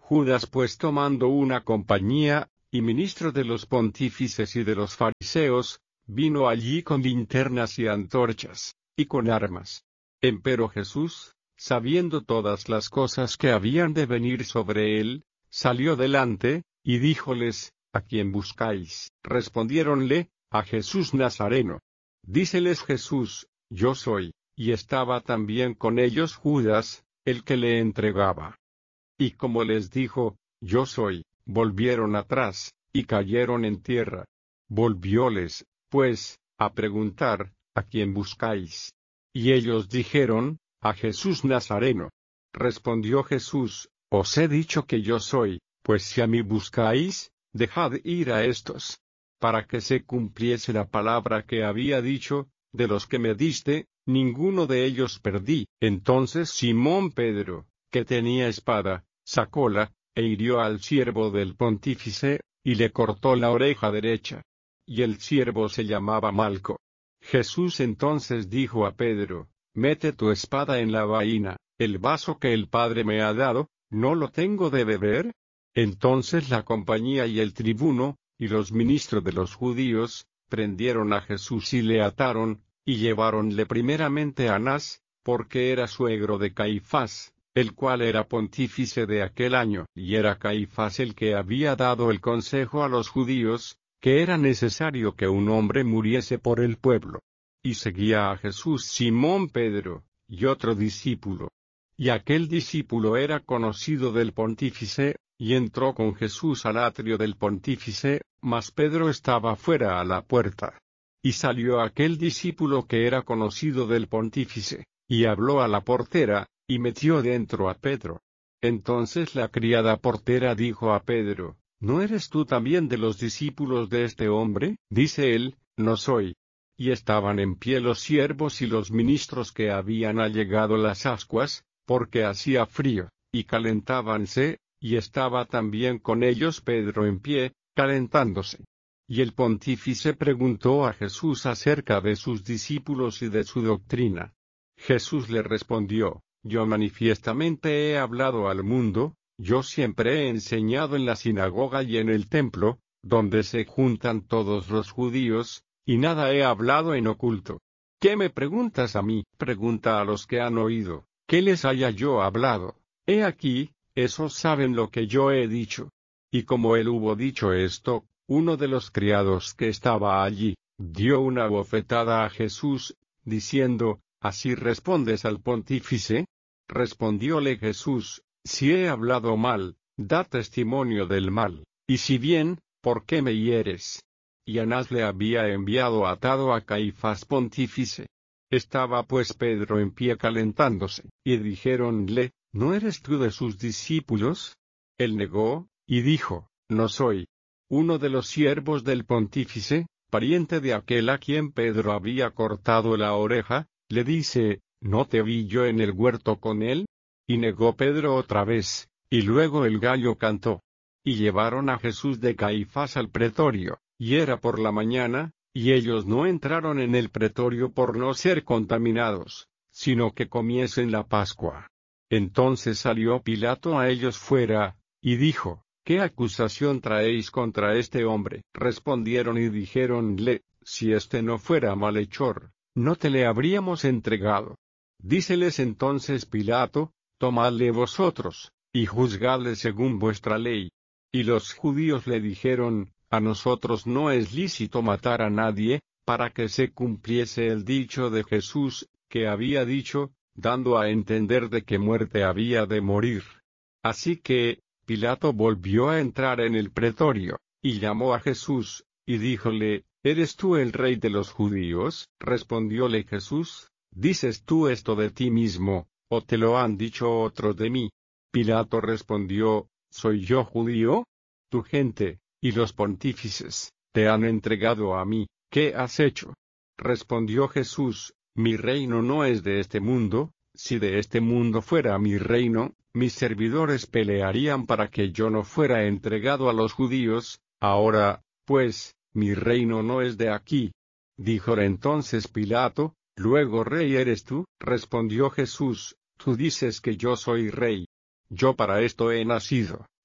Speaker 1: Judas pues tomando una compañía, y ministro de los pontífices y de los fariseos, vino allí con linternas y antorchas, y con armas. Empero Jesús, sabiendo todas las cosas que habían de venir sobre él, salió delante, y díjoles, ¿a quién buscáis? Respondiéronle, a Jesús Nazareno. Díceles Jesús, yo soy, y estaba también con ellos Judas, el que le entregaba. Y como les dijo, yo soy, volvieron atrás, y cayeron en tierra. Volvióles, pues, a preguntar, ¿a quién buscáis? Y ellos dijeron, a Jesús Nazareno. Respondió Jesús, os he dicho que yo soy, pues si a mí buscáis, dejad ir a estos. Para que se cumpliese la palabra que había dicho, de los que me diste, ninguno de ellos perdí. Entonces Simón Pedro, que tenía espada, sacóla, e hirió al siervo del pontífice, y le cortó la oreja derecha. Y el siervo se llamaba Malco. Jesús entonces dijo a Pedro, mete tu espada en la vaina, el vaso que el Padre me ha dado, ¿no lo tengo de beber? Entonces la compañía y el tribuno, y los ministros de los judíos, prendieron a Jesús y le ataron, y lleváronle primeramente a Anás, porque era suegro de Caifás, el cual era pontífice de aquel año, y era Caifás el que había dado el consejo a los judíos, que era necesario que un hombre muriese por el pueblo. Y seguía a Jesús Simón Pedro, y otro discípulo. Y aquel discípulo era conocido del pontífice, y entró con Jesús al atrio del pontífice, mas Pedro estaba fuera a la puerta. Y salió aquel discípulo que era conocido del pontífice, y habló a la portera, y metió dentro a Pedro. Entonces la criada portera dijo a Pedro, ¿no eres tú también de los discípulos de este hombre? Dice él, no soy. Y estaban en pie los siervos y los ministros que habían allegado las ascuas, porque hacía frío, y calentábanse, y estaba también con ellos Pedro en pie, calentándose. Y el pontífice preguntó a Jesús acerca de sus discípulos y de su doctrina. Jesús le respondió, yo manifiestamente he hablado al mundo, yo siempre he enseñado en la sinagoga y en el templo, donde se juntan todos los judíos, y nada he hablado en oculto. ¿Qué me preguntas a mí? Pregunta a los que han oído, ¿qué les haya yo hablado? He aquí, esos saben lo que yo he dicho. Y como él hubo dicho esto, uno de los criados que estaba allí, dio una bofetada a Jesús, diciendo, ¿así respondes al pontífice? Respondióle Jesús, si he hablado mal, da testimonio del mal, y si bien, ¿por qué me hieres? Y Anás le había enviado atado a Caifás pontífice. Estaba pues Pedro en pie calentándose, y dijéronle, ¿no eres tú de sus discípulos? Él negó, y dijo, no soy. Uno de los siervos del pontífice, pariente de aquel a quien Pedro había cortado la oreja, le dice, ¿no te vi yo en el huerto con él? Y negó Pedro otra vez, y luego el gallo cantó. Y llevaron a Jesús de Caifás al pretorio, y era por la mañana, y ellos no entraron en el pretorio por no ser contaminados, sino que comiesen la Pascua. Entonces salió Pilato a ellos fuera, y dijo, ¿qué acusación traéis contra este hombre? Respondieron y dijéronle, si este no fuera malhechor, no te le habríamos entregado. Díceles entonces Pilato, tomadle vosotros, y juzgadle según vuestra ley. Y los judíos le dijeron, a nosotros no es lícito matar a nadie, para que se cumpliese el dicho de Jesús, que había dicho, dando a entender de qué muerte había de morir. Así que, Pilato volvió a entrar en el pretorio, y llamó a Jesús, y díjole, ¿eres tú el rey de los judíos? Respondióle Jesús, ¿dices tú esto de ti mismo, o te lo han dicho otros de mí? Pilato respondió, ¿soy yo judío? Tu gente, y los pontífices, te han entregado a mí, ¿qué has hecho? Respondió Jesús, mi reino no es de este mundo, si de este mundo fuera mi reino, mis servidores pelearían para que yo no fuera entregado a los judíos, ahora, pues, mi reino no es de aquí. Díjole entonces Pilato, ¿luego rey eres tú? Respondió Jesús, tú dices que yo soy rey. Yo para esto he nacido,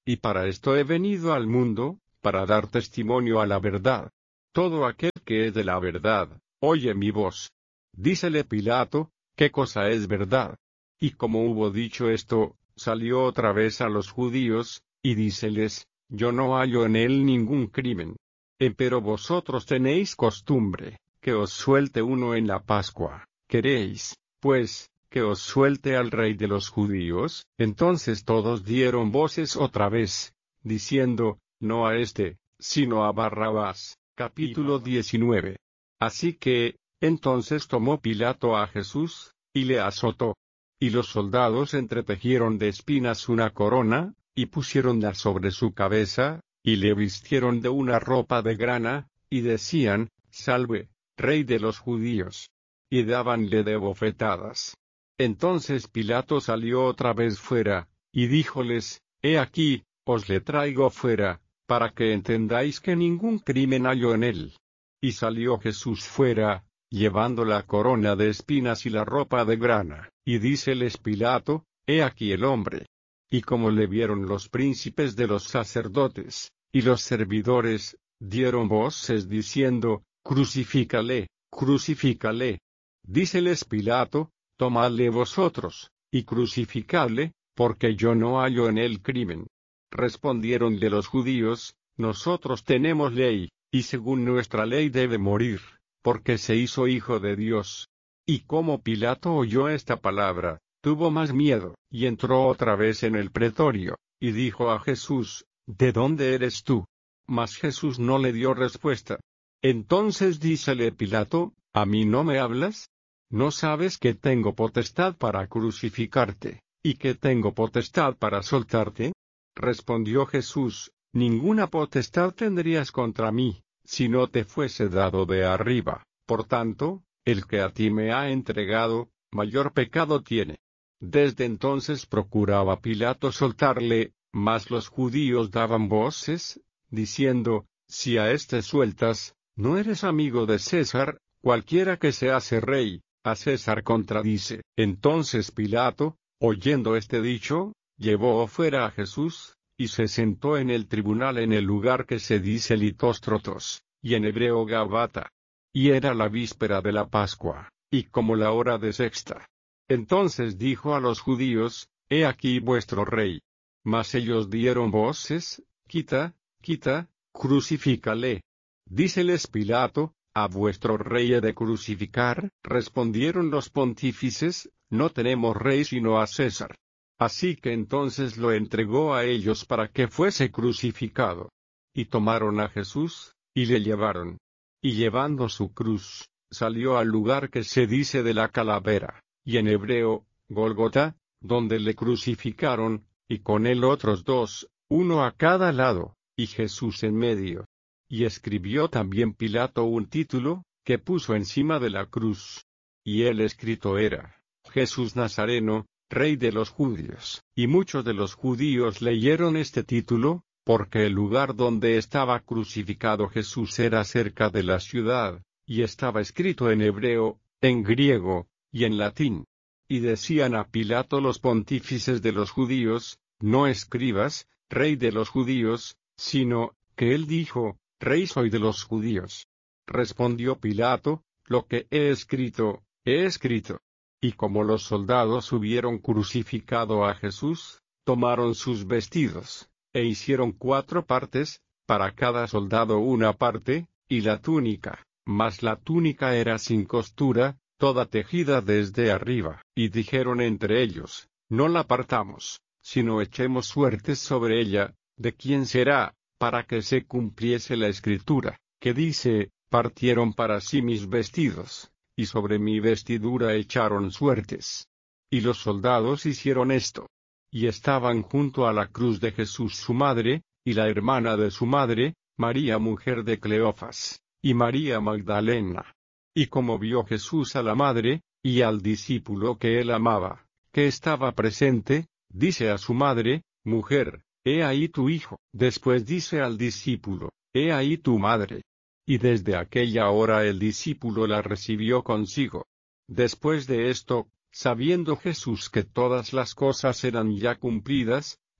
Speaker 1: Y para esto he venido al mundo, para dar testimonio a la verdad. Todo aquel que es de la verdad, oye mi voz. Dícele Pilato, ¿qué cosa es verdad? Y como hubo dicho esto, salió otra vez a los judíos, y díceles, yo no hallo en él ningún crimen. Empero vosotros tenéis costumbre, que os suelte uno en la Pascua. ¿Queréis, pues, que os suelte al rey de los judíos? Entonces todos dieron voces otra vez, diciendo, no a este, sino a Barrabás. Capítulo 19. Así que, entonces tomó Pilato a Jesús, y le azotó. Y los soldados entretejieron de espinas una corona, y pusiéronla sobre su cabeza, y le vistieron de una ropa de grana, y decían, Salve, Rey de los judíos. Y dábanle de bofetadas. Entonces Pilato salió otra vez fuera, y díjoles, He aquí, os le traigo fuera, para que entendáis que ningún crimen hallo en él. Y salió Jesús fuera, llevando la corona de espinas y la ropa de grana, y díceles Pilato, He aquí el hombre. Y como le vieron los príncipes de los sacerdotes, y los servidores, dieron voces diciendo, Crucifícale, crucifícale. Díceles Pilato, Tomadle vosotros, y crucificadle, porque yo no hallo en él crimen. Respondiéronle los judíos, Nosotros tenemos ley, y según nuestra ley debe morir, porque se hizo hijo de Dios. Y como Pilato oyó esta palabra, tuvo más miedo, y entró otra vez en el pretorio, y dijo a Jesús, ¿De dónde eres tú? Mas Jesús no le dio respuesta. Entonces dícele Pilato, ¿A mí no me hablas? ¿No sabes que tengo potestad para crucificarte, y que tengo potestad para soltarte? Respondió Jesús, Ninguna potestad tendrías contra mí, si no te fuese dado de arriba. Por tanto, el que a ti me ha entregado, mayor pecado tiene. Desde entonces procuraba Pilato soltarle, mas los judíos daban voces, diciendo, Si a éste sueltas, no eres amigo de César, cualquiera que se hace rey, a César contradice. Entonces Pilato, oyendo este dicho, llevó fuera a Jesús, y se sentó en el tribunal en el lugar que se dice Litóstrotos, y en hebreo Gabata. Y era la víspera de la Pascua, y como la hora de sexta. Entonces dijo a los judíos, He aquí vuestro rey. Mas ellos dieron voces, Quita, quita, crucifícale. Díceles Pilato, ¿A vuestro rey he de crucificar? Respondieron los pontífices, No tenemos rey sino a César. Así que entonces lo entregó a ellos para que fuese crucificado. Y tomaron a Jesús, y le llevaron. Y llevando su cruz, salió al lugar que se dice de la calavera, y en hebreo, Gólgota, donde le crucificaron, y con él otros dos, uno a cada lado, y Jesús en medio. Y escribió también Pilato un título, que puso encima de la cruz. Y el escrito era, Jesús Nazareno, Rey de los judíos. Y muchos de los judíos leyeron este título, porque el lugar donde estaba crucificado Jesús era cerca de la ciudad, y estaba escrito en hebreo, en griego, y en latín. Y decían a Pilato los pontífices de los judíos, No escribas, Rey de los judíos, sino, que él dijo, Rey soy de los judíos. Respondió Pilato, Lo que he escrito, he escrito. Y como los soldados hubieron crucificado a Jesús, tomaron sus vestidos, e hicieron 4 partes, para cada soldado una parte, y la túnica, mas la túnica era sin costura, toda tejida desde arriba. Y dijeron entre ellos, No la partamos, sino echemos suertes sobre ella, ¿de quién será? Para que se cumpliese la escritura, que dice, Partieron para sí mis vestidos, y sobre mi vestidura echaron suertes. Y los soldados hicieron esto. Y estaban junto a la cruz de Jesús su madre, y la hermana de su madre, María mujer de Cleofas, y María Magdalena. Y como vio Jesús a la madre, y al discípulo que él amaba, que estaba presente, dice a su madre, Mujer, he ahí tu hijo. Después dice al discípulo, He ahí tu madre. Y desde aquella hora el discípulo la recibió consigo. Después de esto, sabiendo Jesús que todas las cosas eran ya cumplidas,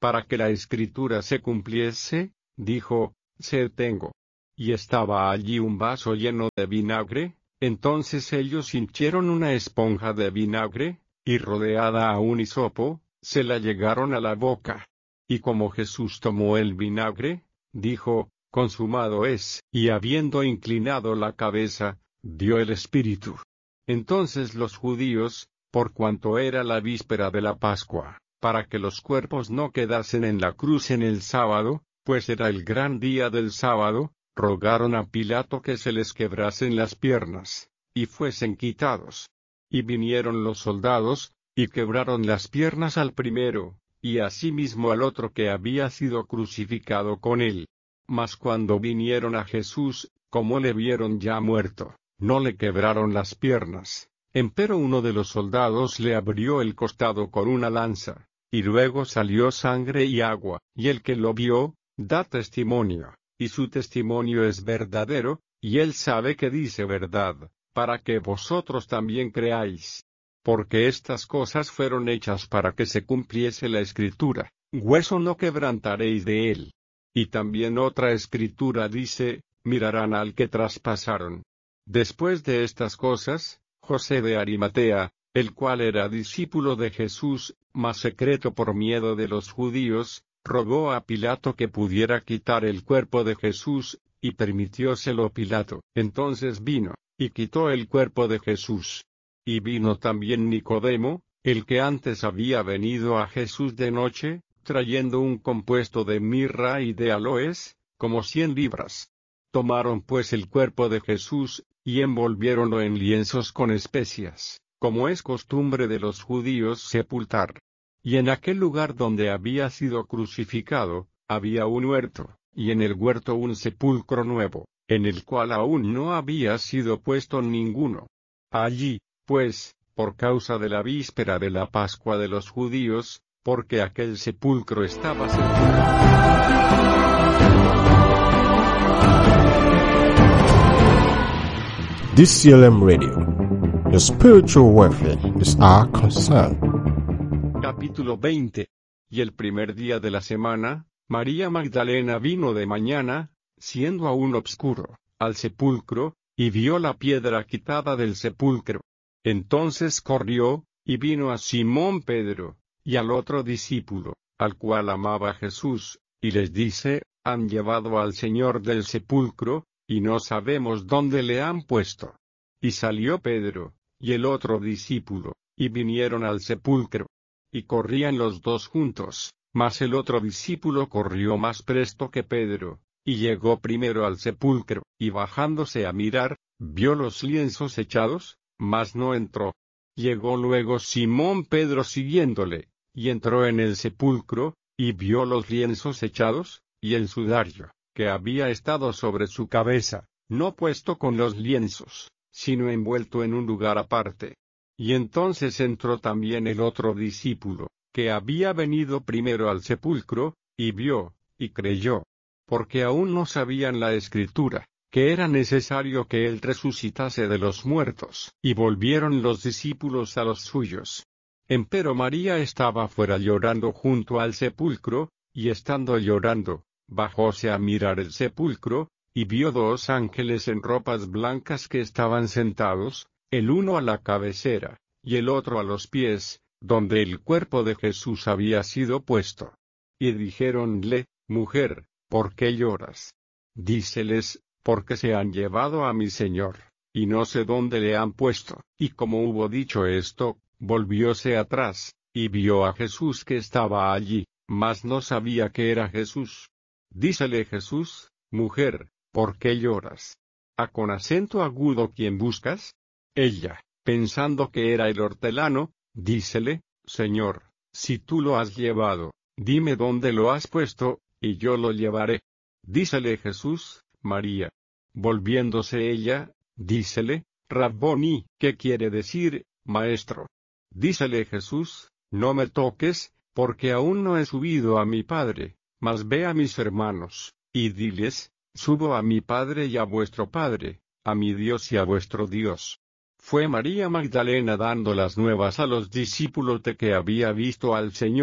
Speaker 1: para que la escritura se cumpliese, dijo: Sed tengo. Y estaba allí un vaso lleno de vinagre. Entonces ellos hinchieron una esponja de vinagre, y rodeada a un hisopo, se la llegaron a la boca. Y como Jesús tomó el vinagre, dijo: Consumado es, y habiendo inclinado la cabeza, dio el espíritu. Entonces los judíos, por cuanto era la víspera de la Pascua, para que los cuerpos no quedasen en la cruz en el sábado, pues era el gran día del sábado, rogaron a Pilato que se les quebrasen las piernas, y fuesen quitados. Y vinieron los soldados, y quebraron las piernas al primero, y asimismo al otro que había sido crucificado con él. Mas cuando vinieron a Jesús, como le vieron ya muerto, no le quebraron las piernas. Empero uno de los soldados le abrió el costado con una lanza, y luego salió sangre y agua, y el que lo vio, da testimonio, y su testimonio es verdadero, y él sabe que dice verdad, para que vosotros también creáis. Porque estas cosas fueron hechas para que se cumpliese la escritura: hueso no quebrantaréis de él. Y también otra escritura dice: mirarán al que traspasaron. Después de estas cosas, José de Arimatea, el cual era discípulo de Jesús, mas secreto por miedo de los judíos, rogó a Pilato que pudiera quitar el cuerpo de Jesús, y permitióselo Pilato. Entonces vino, y quitó el cuerpo de Jesús. Y vino también Nicodemo, el que antes había venido a Jesús de noche, trayendo un compuesto de mirra y de aloes, como 100 libras. Tomaron pues el cuerpo de Jesús, y envolviéronlo en lienzos con especias, como es costumbre de los judíos sepultar. Y en aquel lugar donde había sido crucificado, había un huerto, y en el huerto un sepulcro nuevo, en el cual aún no había sido puesto ninguno. Allí, pues, por causa de la víspera de la Pascua de los judíos, porque aquel sepulcro estaba cerrado.
Speaker 2: DCLM Radio. Your spiritual welfare is our concern.
Speaker 1: Capítulo 20. Y el primer día de la semana, María Magdalena vino de mañana, siendo aún obscuro, al sepulcro, y vio la piedra quitada del sepulcro. Entonces corrió, y vino a Simón Pedro, y al otro discípulo, al cual amaba Jesús, y les dice: han llevado al Señor del sepulcro, y no sabemos dónde le han puesto. Y salió Pedro, y el otro discípulo, y vinieron al sepulcro. Y corrían los dos juntos, mas el otro discípulo corrió más presto que Pedro, y llegó primero al sepulcro, y bajándose a mirar, vio los lienzos echados, mas no entró. Llegó luego Simón Pedro siguiéndole, y entró en el sepulcro, y vio los lienzos echados, y el sudario, que había estado sobre su cabeza, no puesto con los lienzos, sino envuelto en un lugar aparte. Y entonces entró también el otro discípulo, que había venido primero al sepulcro, y vio, y creyó. Porque aún no sabían la Escritura, que era necesario que él resucitase de los muertos. Y volvieron los discípulos a los suyos. Empero María estaba fuera llorando junto al sepulcro, y estando llorando, bajóse a mirar el sepulcro, y vio dos ángeles en ropas blancas que estaban sentados, el uno a la cabecera, y el otro a los pies, donde el cuerpo de Jesús había sido puesto. Y dijéronle: mujer, ¿por qué lloras? Díceles: porque se han llevado a mi Señor, y no sé dónde le han puesto. Y como hubo dicho esto, volvióse atrás, y vio a Jesús que estaba allí, mas no sabía que era Jesús. Dícele Jesús: mujer, ¿por qué lloras? ¿A con acento agudo quién buscas? Ella, pensando que era el hortelano, dícele: Señor, si tú lo has llevado, dime dónde lo has puesto, y yo lo llevaré. Dícele Jesús: María. Volviéndose ella, dícele: Rabboni, ¿qué quiere decir, maestro? Dícele Jesús: no me toques, porque aún no he subido a mi Padre, mas ve a mis hermanos, y diles: subo a mi Padre y a vuestro Padre, a mi Dios y a vuestro Dios. Fue María Magdalena dando las nuevas a los discípulos de que había visto al Señor,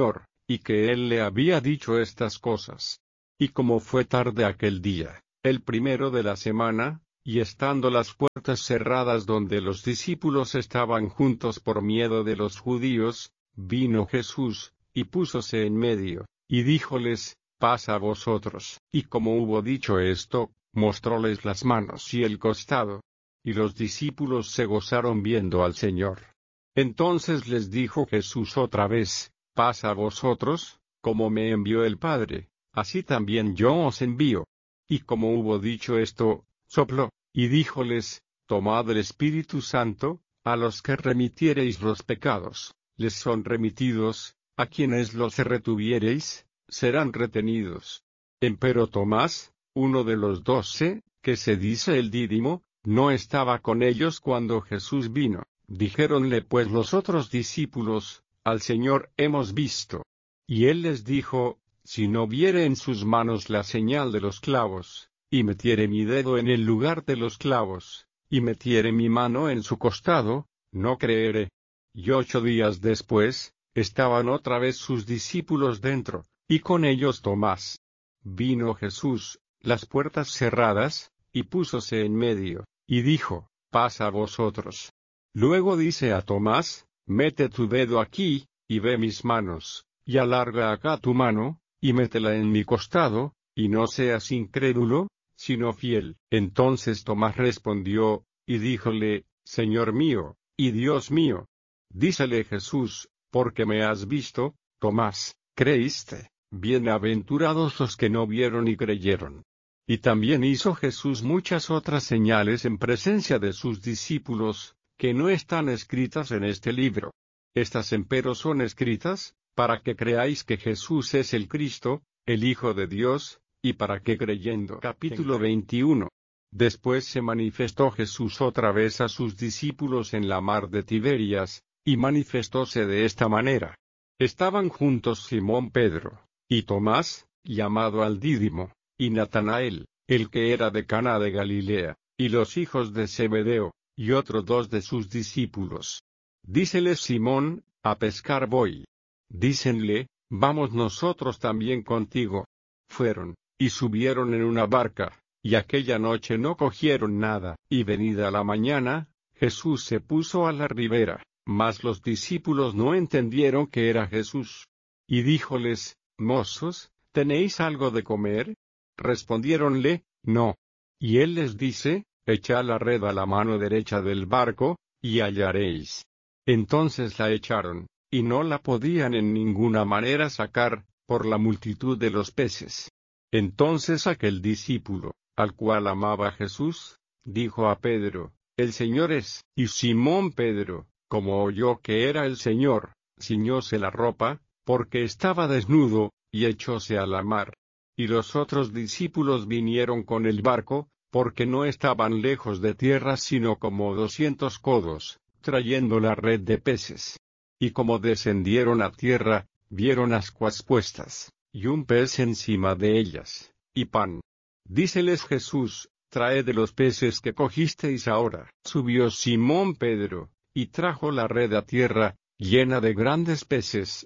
Speaker 1: y que él le había dicho estas cosas. Y como fue tarde aquel día, el primero de la semana, y estando las puertas cerradas donde los discípulos estaban juntos por miedo de los judíos, vino Jesús, y púsose en medio, y díjoles, paz a vosotros. Y como hubo dicho esto, mostróles las manos y el costado. Y los discípulos se gozaron viendo al Señor. Entonces les dijo Jesús otra vez, paz a vosotros, como me envió el Padre, así también yo os envío. Y como hubo dicho esto, sopló, y díjoles, tomad el Espíritu Santo, a los que remitiereis los pecados, les son remitidos, a quienes los retuviereis, serán retenidos. Empero Tomás, uno de los 12, que se dice el Dídimo, no estaba con ellos cuando Jesús vino. Dijéronle pues los otros discípulos, al Señor hemos visto. Y él les dijo, si no viere en sus manos la señal de los clavos, y metiere mi dedo en el lugar de los clavos, y metiere mi mano en su costado, no creeré. Y 8 días después, estaban otra vez sus discípulos dentro, y con ellos Tomás. Vino Jesús, las puertas cerradas, y púsose en medio, y dijo, paz a vosotros. Luego dice a Tomás, mete tu dedo aquí, y ve mis manos, y alarga acá tu mano, y métela en mi costado, y no seas incrédulo, sino fiel. Entonces Tomás respondió, y díjole, Señor mío, y Dios mío. Dícele Jesús, porque me has visto, Tomás, creíste. Bienaventurados los que no vieron y creyeron. Y también hizo Jesús muchas otras señales en presencia de sus discípulos, que no están escritas en este libro. Estas empero son escritas, para que creáis que Jesús es el Cristo, el Hijo de Dios, y para que creyendo. Capítulo 21. Después se manifestó Jesús otra vez a sus discípulos en la mar de Tiberias, y manifestóse de esta manera. Estaban juntos Simón Pedro, y Tomás, llamado al Dídimo, y Natanael, el que era de Caná de Galilea, y los hijos de Zebedeo, y otros 2 de sus discípulos. Díceles Simón, a pescar voy. Dícenle, vamos nosotros también contigo. Fueron, y subieron en una barca, y aquella noche no cogieron nada. Y venida la mañana, Jesús se puso a la ribera, mas los discípulos no entendieron que era Jesús. Y díjoles, mozos, ¿tenéis algo de comer? Respondiéronle, no. Y él les dice, echad la red a la mano derecha del barco, y hallaréis. Entonces la echaron, y no la podían en ninguna manera sacar, por la multitud de los peces. Entonces aquel discípulo, al cual amaba Jesús, dijo a Pedro, el Señor es. Y Simón Pedro, como oyó que era el Señor, ciñóse la ropa, porque estaba desnudo, y echóse a la mar. Y los otros discípulos vinieron con el barco, porque no estaban lejos de tierra sino como 200 codos, trayendo la red de peces. Y como descendieron a tierra, vieron ascuas puestas, y un pez encima de ellas, y pan. Díceles Jesús, traed de los peces que cogisteis ahora. Subió Simón Pedro, y trajo la red a tierra, llena de grandes peces,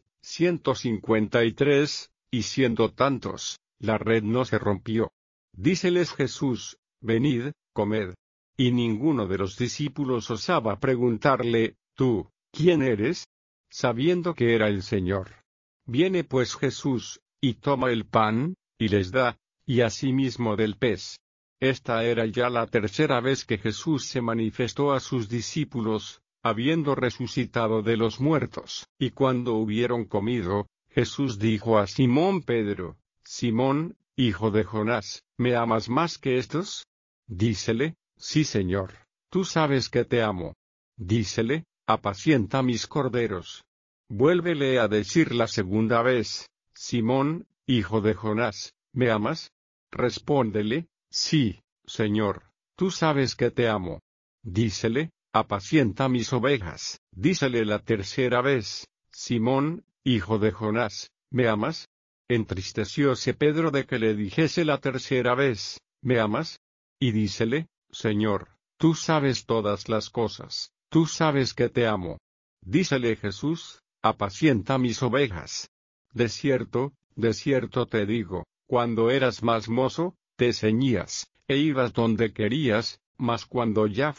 Speaker 1: 153, y siendo tantos, la red no se rompió. Díceles Jesús, venid, comed. Y ninguno de los discípulos osaba preguntarle, ¿tú, quién eres? Sabiendo que era el Señor. Viene pues Jesús, y toma el pan, y les da, y asimismo del pez. Esta era ya la tercera vez que Jesús se manifestó a sus discípulos, habiendo resucitado de los muertos. Y cuando hubieron comido, Jesús dijo a Simón Pedro, Simón, hijo de Jonás, ¿me amas más que estos? Dícele, sí Señor, tú sabes que te amo. Dícele, apacienta mis corderos. Vuélvele a decir la segunda vez, Simón, hijo de Jonás, ¿me amas? Respóndele, sí, Señor, tú sabes que te amo. Dícele, apacienta mis ovejas. Dícele la tercera vez, Simón, hijo de Jonás, ¿me amas? Entristecióse Pedro de que le dijese la tercera vez, ¿me amas? Y dícele, Señor, tú sabes todas las cosas, tú sabes que te amo. Dícele Jesús, apacienta mis ovejas. de cierto te digo, cuando eras más mozo, te ceñías, e ibas donde querías, mas cuando ya